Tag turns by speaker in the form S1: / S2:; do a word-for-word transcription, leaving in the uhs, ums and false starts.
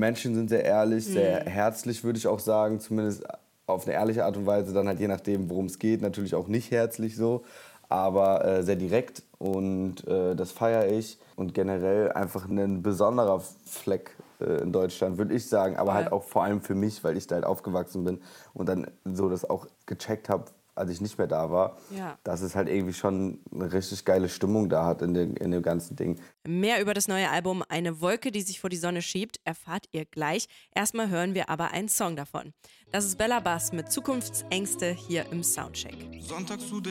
S1: Menschen sind sehr ehrlich, sehr herzlich, würde ich auch sagen, zumindest auf eine ehrliche Art und Weise, dann halt je nachdem, worum es geht, natürlich auch nicht herzlich so, aber äh, sehr direkt und äh, das feiere ich und generell einfach ein besonderer Fleck äh, in Deutschland, würde ich sagen, aber halt auch vor allem für mich, weil ich da halt aufgewachsen bin und dann so das auch gecheckt habe, als ich nicht mehr da war,
S2: Ja.
S1: dass es halt irgendwie schon eine richtig geile Stimmung da hat in dem, in dem ganzen Ding.
S2: Mehr über das neue Album Eine Wolke, die sich vor die Sonne schiebt, erfahrt ihr gleich. Erstmal hören wir aber einen Song davon. Das ist Bella Bass mit Zukunftsängste hier im Soundcheck.
S3: Sonntags zu